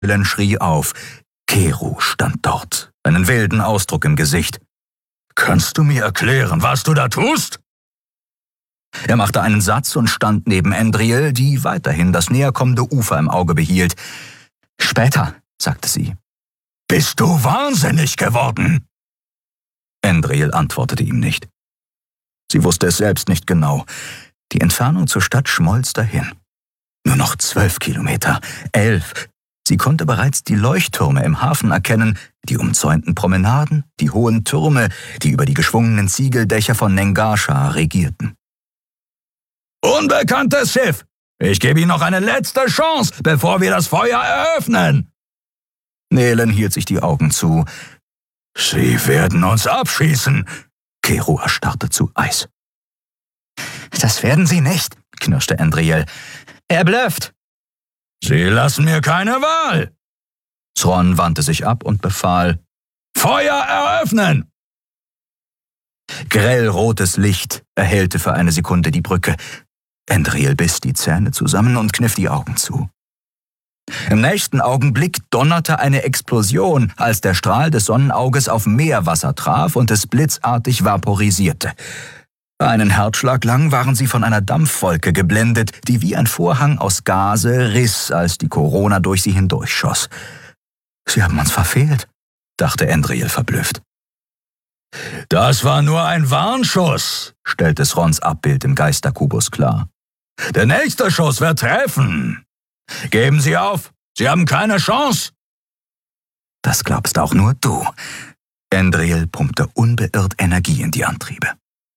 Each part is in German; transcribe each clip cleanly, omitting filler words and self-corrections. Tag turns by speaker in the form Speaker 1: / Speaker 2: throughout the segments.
Speaker 1: Nehlen schrie auf. Keru stand dort, einen wilden Ausdruck im Gesicht. »Kannst du mir erklären, was du da tust?« Er machte einen Satz und stand neben Endriel, die weiterhin das näherkommende Ufer im Auge behielt. »Später«, sagte sie. »Bist du wahnsinnig geworden?« Endriel antwortete ihm nicht. Sie wusste es selbst nicht genau. Die Entfernung zur Stadt schmolz dahin. Nur noch 12 Kilometer, 11. Sie konnte bereits die Leuchttürme im Hafen erkennen, die umzäunten Promenaden, die hohen Türme, die über die geschwungenen Ziegeldächer von Nengascha regierten. »Unbekanntes Schiff! Ich gebe Ihnen noch eine letzte Chance, bevor wir das Feuer eröffnen!« Nehlen hielt sich die Augen zu. »Sie werden uns abschießen!« Keru erstarrte zu Eis. »Das werden Sie nicht«, knirschte Endriel. »Er blöfft!« »Sie lassen mir keine Wahl!« Thrawn wandte sich ab und befahl, »Feuer eröffnen!« Grellrotes Licht erhellte für eine Sekunde die Brücke. Endriel biss die Zähne zusammen und kniff die Augen zu. Im nächsten Augenblick donnerte eine Explosion, als der Strahl des Sonnenauges auf Meerwasser traf und es blitzartig vaporisierte. Einen Herzschlag lang waren sie von einer Dampfwolke geblendet, die wie ein Vorhang aus Gase riss, als die Corona durch sie hindurchschoss. »Sie haben uns verfehlt«, dachte Endriel verblüfft. »Das war nur ein Warnschuss«, stellte Throns Abbild im Geisterkubus klar. »Der nächste Schuss wird treffen. Geben Sie auf, Sie haben keine Chance.« »Das glaubst auch nur du.« Endriel pumpte unbeirrt Energie in die Antriebe.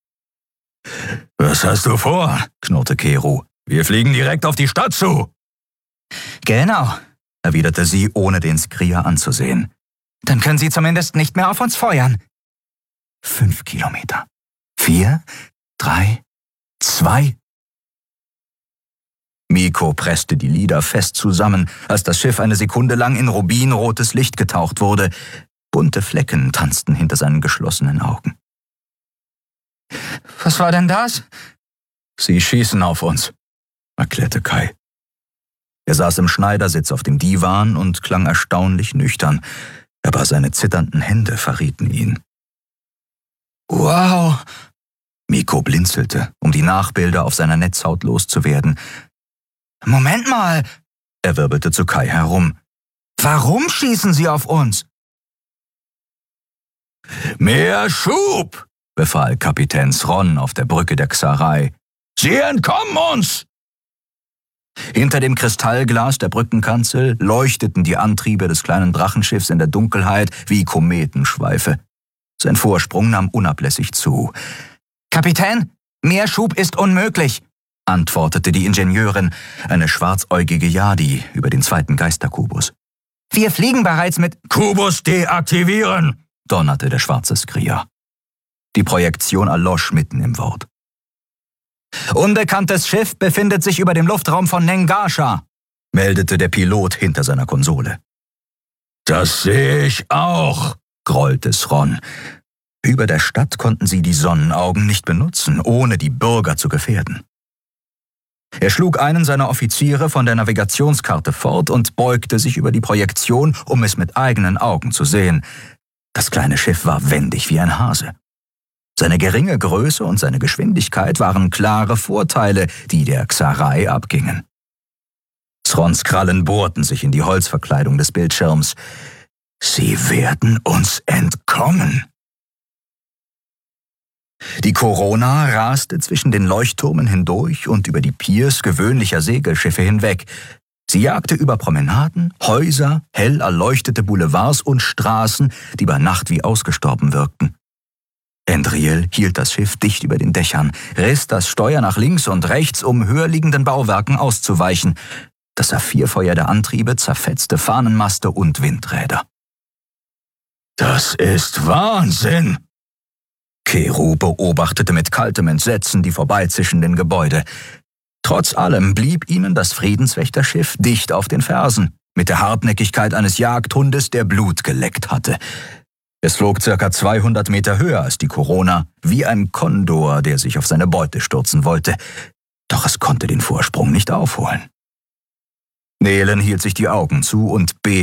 Speaker 1: »Was hast du vor?«, knurrte Keru. »Wir fliegen direkt auf die Stadt zu.« »Genau«, erwiderte sie, ohne den Skrier anzusehen. »Dann können Sie zumindest nicht mehr auf uns feuern.« 5 Kilometer. 4, 3, 2. Miko presste die Lider fest zusammen, als das Schiff eine Sekunde lang in rubinrotes Licht getaucht wurde. Bunte Flecken tanzten hinter seinen geschlossenen Augen. »Was war denn das?« »Sie schießen auf uns«, erklärte Kai. Er saß im Schneidersitz auf dem Divan und klang erstaunlich nüchtern, aber seine zitternden Hände verrieten ihn. »Wow!« Miko blinzelte, um die Nachbilder auf seiner Netzhaut loszuwerden. »Moment mal«, er wirbelte zu Kai herum. »Warum schießen Sie auf uns?« »Mehr Schub«, befahl Kapitän Thrawn auf der Brücke der Xarai. »Sie entkommen uns!« Hinter dem Kristallglas der Brückenkanzel leuchteten die Antriebe des kleinen Drachenschiffs in der Dunkelheit wie Kometenschweife. Sein Vorsprung nahm unablässig zu. »Kapitän, mehr Schub ist unmöglich«, antwortete die Ingenieurin, eine schwarzäugige Yadi, über den zweiten Geisterkubus. »Wir fliegen bereits mit...« »Kubus deaktivieren«, donnerte der schwarze Skrier. Die Projektion erlosch mitten im Wort. »Unbekanntes Schiff befindet sich über dem Luftraum von Nengascha«, meldete der Pilot hinter seiner Konsole. »Das sehe ich auch«, grollte Thrawn. Über der Stadt konnten sie die Sonnenaugen nicht benutzen, ohne die Bürger zu gefährden. Er schlug einen seiner Offiziere von der Navigationskarte fort und beugte sich über die Projektion, um es mit eigenen Augen zu sehen. Das kleine Schiff war wendig wie ein Hase. Seine geringe Größe und seine Geschwindigkeit waren klare Vorteile, die der Xarai abgingen. Throns Krallen bohrten sich in die Holzverkleidung des Bildschirms. »Sie werden uns entkommen!« Die Corona raste zwischen den Leuchtturmen hindurch und über die Piers gewöhnlicher Segelschiffe hinweg. Sie jagte über Promenaden, Häuser, hell erleuchtete Boulevards und Straßen, die bei Nacht wie ausgestorben wirkten. Endriel hielt das Schiff dicht über den Dächern, riss das Steuer nach links und rechts, um höher liegenden Bauwerken auszuweichen. Das Saphirfeuer der Antriebe zerfetzte Fahnenmaste und Windräder. »Das ist Wahnsinn!« Keru beobachtete mit kaltem Entsetzen die vorbeizischenden Gebäude. Trotz allem blieb ihnen das Friedenswächterschiff dicht auf den Fersen, mit der Hartnäckigkeit eines Jagdhundes, der Blut geleckt hatte. Es flog ca. 200 Meter höher als die Corona, wie ein Kondor, der sich auf seine Beute stürzen wollte. Doch es konnte den Vorsprung nicht aufholen. Nelen hielt sich die Augen zu und